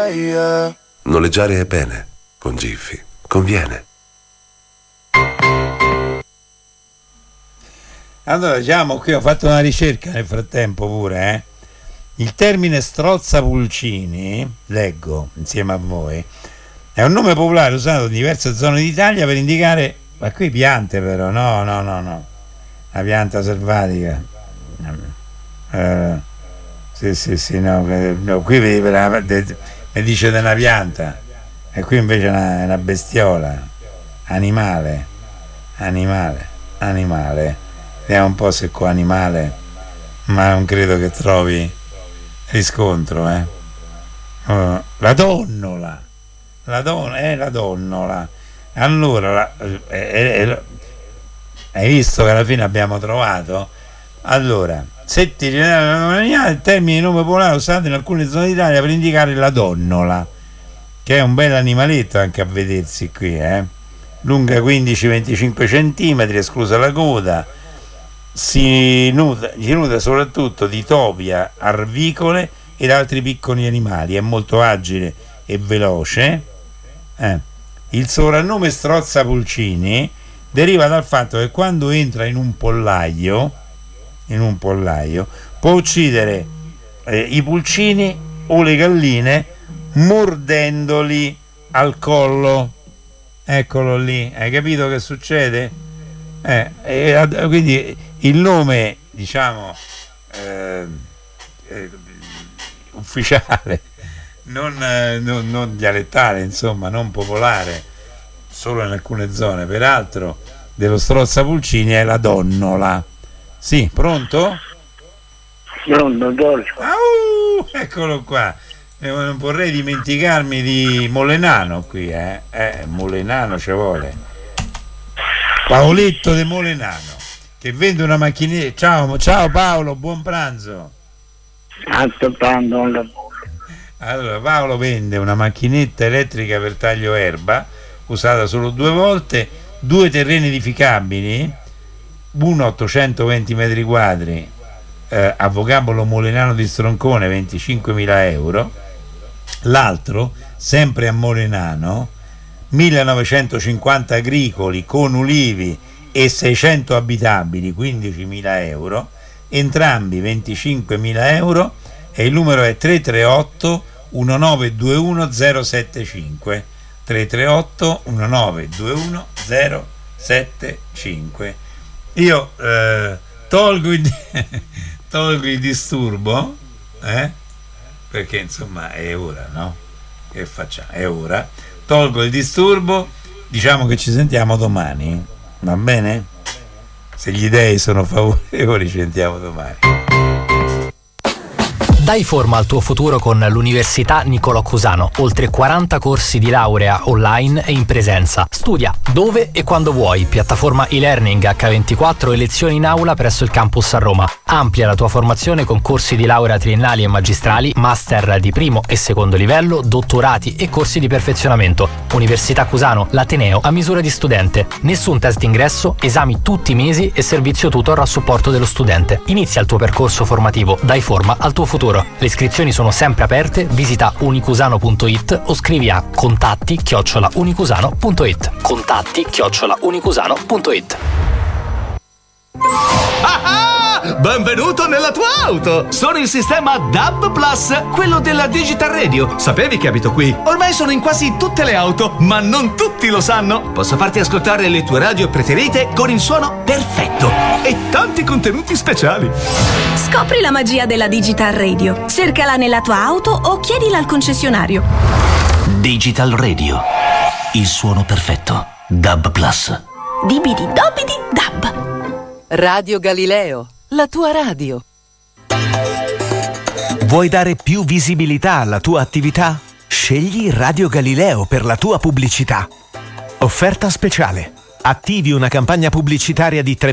yeah. Noleggiare è bene, con Giffy conviene. Allora, diciamo, qui ho fatto una ricerca nel frattempo pure, Il termine strozza pulcini, leggo insieme a voi, è un nome popolare usato in diverse zone d'Italia per indicare, ma qui piante però, no, una pianta selvatica. Sì, no, qui mi dice di una pianta e qui invece è una bestiola, animale. Vediamo un po' se qua animale, ma non credo che trovi riscontro, la donnola. La donnola. Allora, hai visto che alla fine abbiamo trovato? Allora, il termine nome popolare usato in alcune zone d'Italia per indicare la donnola, che è un bel animaletto anche a vedersi qui, lunga 15-25 cm, esclusa la coda, si nutre soprattutto di topia, arvicole ed altri piccoli animali, è molto agile e veloce. Il soprannome strozza pulcini deriva dal fatto che quando entra in un pollaio può uccidere i pulcini o le galline mordendoli al collo. Eccolo lì, hai capito che succede? Quindi il nome, diciamo, ufficiale, non dialettale, insomma, non popolare, solo in alcune zone, peraltro, dello strozzapulcini è la donnola. Sì, pronto? Pronto. Eccolo qua. Non vorrei dimenticarmi di Molenano qui, Molenano ci vuole. Paoletto de Molenano, che vende una macchinetta. Ciao Paolo, buon pranzo. Aspettando un lavoro. Allora, Paolo vende una macchinetta elettrica per taglio erba, usata solo 2 volte, 2 terreni edificabili, uno 820 metri quadri, a vocabolo Molenano di Stroncone, 25.000 euro, l'altro, sempre a Molenano, 1950 agricoli con ulivi e 600 abitabili, 15.000 euro, entrambi 25.000 euro, e il numero è 338 1921 075, 338 1921 075. Io tolgo il disturbo, perché insomma è ora, no? Che facciamo? È ora. Tolgo il disturbo, diciamo che ci sentiamo domani, va bene? Se gli dei sono favorevoli, ci sentiamo domani. Dai forma al tuo futuro con l'Università Niccolò Cusano. Oltre 40 corsi di laurea online e in presenza. Studia dove e quando vuoi. Piattaforma e-learning H24 e lezioni in aula presso il campus a Roma. Amplia la tua formazione con corsi di laurea triennali e magistrali, master di primo e secondo livello, dottorati e corsi di perfezionamento. Università Cusano, l'ateneo a misura di studente. Nessun test d'ingresso, esami tutti i mesi e servizio tutor a supporto dello studente. Inizia il tuo percorso formativo. Dai forma al tuo futuro. Le iscrizioni sono sempre aperte, visita unicusano.it o scrivi a contatti@unicusano.it. contatti@unicusano.it. Benvenuto nella tua auto! Sono il sistema DAB Plus, quello della Digital Radio. Sapevi che abito qui? Ormai sono in quasi tutte le auto, ma non tutti lo sanno. Posso farti ascoltare le tue radio preferite con il suono perfetto e tanti contenuti speciali. Scopri la magia della Digital Radio. Cercala nella tua auto o chiedila al concessionario. Digital Radio, il suono perfetto. DAB Plus. Dibidi dobidi dab. Radio Galileo, la tua radio. Vuoi dare più visibilità alla tua attività? Scegli Radio Galileo per la tua pubblicità. Offerta speciale. Attivi una campagna pubblicitaria di 3